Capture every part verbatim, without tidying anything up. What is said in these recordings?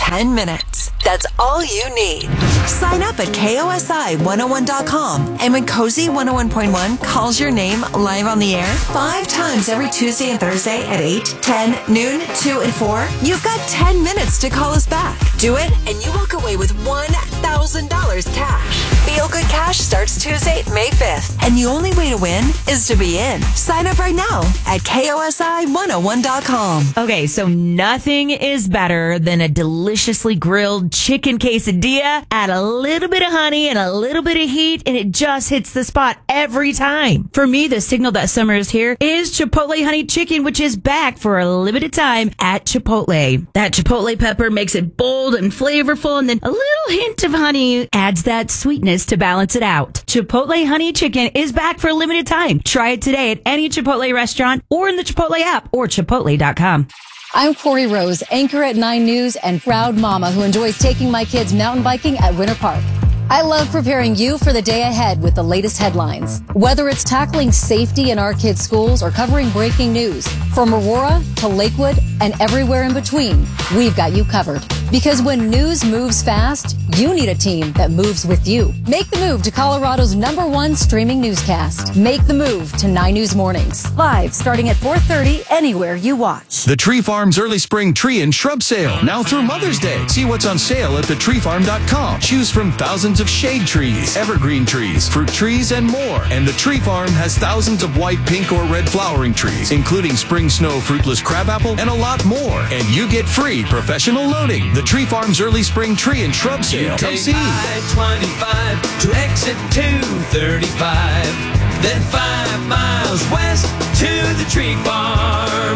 ten minutes. That's all you need. Sign up at K O S I one oh one dot com. And when Cozy one oh one point one calls your name live on the air, five times every Tuesday and Thursday at eight, ten, noon, two, and four, you've got ten minutes to call us back. Do it, and you walk away with one thousand dollars cash. Feel Good Cash starts Tuesday, May fifth. And the only way to win is to be in. Sign up right now at K O S I one oh one dot com. Okay, so nothing is better than a deliciously grilled chicken quesadilla, add a little bit of honey and a little bit of heat, and it just hits the spot every time. For me, the signal that summer is here is Chipotle Honey Chicken, which is back for a limited time at Chipotle. That Chipotle pepper makes it bold and flavorful, and then a little hint of honey adds that sweetness to balance it out. Chipotle Honey Chicken is back for a limited time. Try it today at any Chipotle restaurant or in the Chipotle app or chipotle dot com. I'm Corey Rose, anchor at nine News and proud mama who enjoys taking my kids mountain biking at Winter Park. I love preparing you for the day ahead with the latest headlines. Whether it's tackling safety in our kids' schools or covering breaking news, from Aurora to Lakewood and everywhere in between, we've got you covered. Because when news moves fast, you need a team that moves with you. Make the move to Colorado's number one streaming newscast. Make the move to nine News Mornings. Live starting at four thirty anywhere you watch. The Tree Farm's early spring tree and shrub sale, now through Mother's Day. See what's on sale at the tree farm dot com. Choose from thousands of shade trees, evergreen trees, fruit trees, and more. And the Tree Farm has thousands of white, pink, or red flowering trees, including spring snow, fruitless crabapple, and a lot more. And you get free professional loading. The Tree Farm's early spring tree and shrub sale. Come see. I twenty-five to exit two thirty-five, then five miles west to the Tree Farm.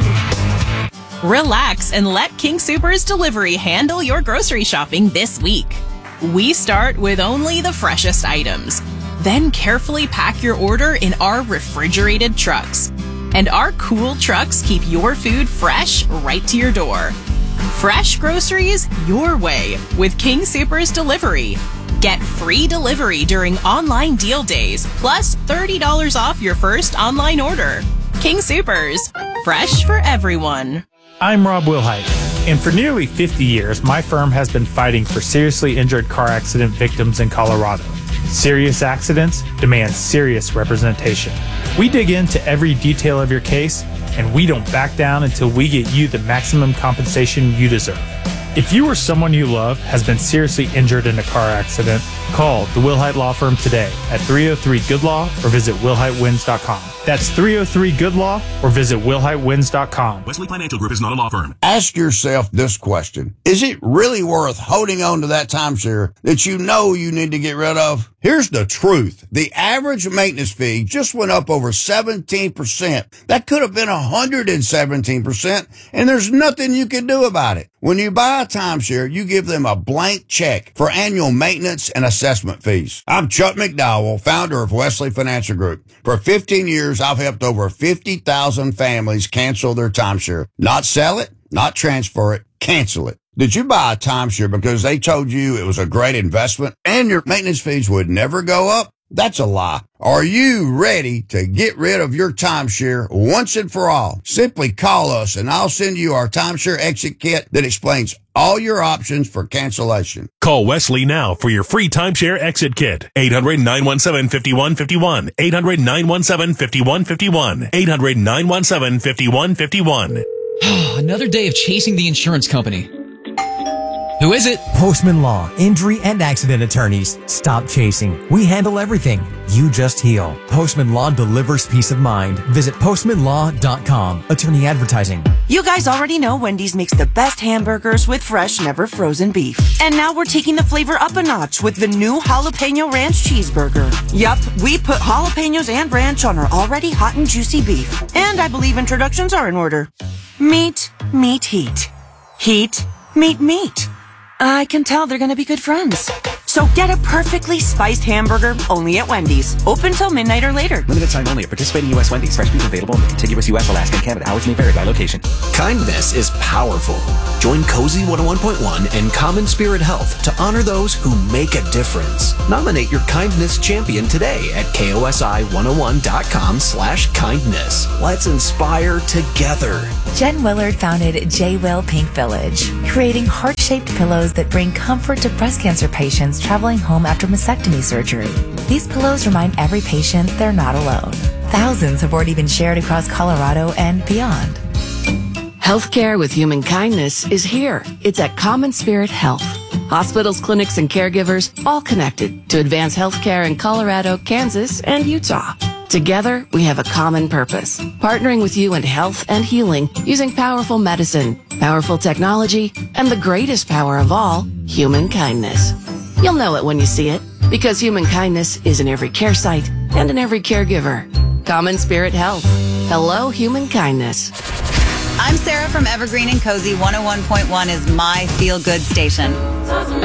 Relax and let King Soopers Delivery handle your grocery shopping this week. We start with only the freshest items, then carefully pack your order in our refrigerated trucks. And our cool trucks keep your food fresh right to your door. Fresh groceries your way with King Soopers Delivery. Get free delivery during online deal days, plus thirty dollars off your first online order. King Soopers, fresh for everyone. I'm Rob Wilhite, and for nearly fifty years, my firm has been fighting for seriously injured car accident victims in Colorado. Serious accidents demand serious representation. We dig into every detail of your case, and we don't back down until we get you the maximum compensation you deserve. If you or someone you love has been seriously injured in a car accident, call the Wilhite Law Firm today at three oh three good law or visit wilhite wins dot com. That's three oh three good law or visit wilhite wins dot com. Wesley Financial Group is not a law firm. Ask yourself this question. Is it really worth holding on to that timeshare that you know you need to get rid of? Here's the truth. The average maintenance fee just went up over seventeen percent. That could have been one hundred seventeen percent, and there's nothing you can do about it. When you buy a timeshare, you give them a blank check for annual maintenance and assessment fees. I'm Chuck McDowell, founder of Wesley Financial Group. For fifteen years, I've helped over fifty thousand families cancel their timeshare. Not sell it, not transfer it, cancel it. Did you buy a timeshare because they told you it was a great investment and your maintenance fees would never go up? That's a lie. Are you ready to get rid of your timeshare once and for all? Simply call us and I'll send you our timeshare exit kit that explains all your options for cancellation. Call Wesley now for your free timeshare exit kit. eight hundred, nine one seven, five one five one. eight hundred, nine one seven, five one five one. eight hundred, nine one seven, five one five one. Another day of chasing the insurance company. Who is it? Postman Law, injury and accident attorneys. Stop chasing. We handle everything. You just heal. Postman Law delivers peace of mind. Visit postman law dot com. Attorney advertising. You guys already know Wendy's makes the best hamburgers with fresh, never frozen beef. And now we're taking the flavor up a notch with the new Jalapeno Ranch Cheeseburger. Yup, we put jalapenos and ranch on our already hot and juicy beef. And I believe introductions are in order. Meat, meat, heat. Heat, meat, meat. I can tell they're going to be good friends. So get a perfectly spiced hamburger only at Wendy's. Open till midnight or later. Limited time only at participating U S Wendy's. Fresh beef available in the contiguous U S, Alaska, and Canada. Hours may vary by location. Kindness is powerful. Join Cozy one oh one point one and Common Spirit Health to honor those who make a difference. Nominate your kindness champion today at K O S I one oh one dot com slash kindness. Let's inspire together. Jen Willard founded J. Will Pink Village, creating heart-shaped pillows that bring comfort to breast cancer patients traveling home after mastectomy surgery. These pillows remind every patient they're not alone. Thousands have already been shared across Colorado and beyond. Healthcare with human kindness is here. It's at Common Spirit Health. Hospitals, clinics, and caregivers all connected to advance healthcare in Colorado, Kansas, and Utah. Together, we have a common purpose, partnering with you in health and healing using powerful medicine, powerful technology, and the greatest power of all, human kindness. You'll know it when you see it, because human kindness is in every care site and in every caregiver. Common Spirit Health. Hello, human kindness. I'm Sarah from Evergreen and Cozy. one oh one point one is my feel-good station.